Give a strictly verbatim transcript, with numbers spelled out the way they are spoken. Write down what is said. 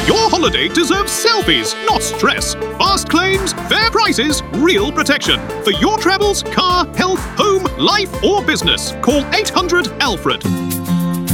Your holiday deserves selfies, not stress. Fast claims, fair prices, real protection. For your travels, car, health, home, life, or business, call eight hundred Alfred.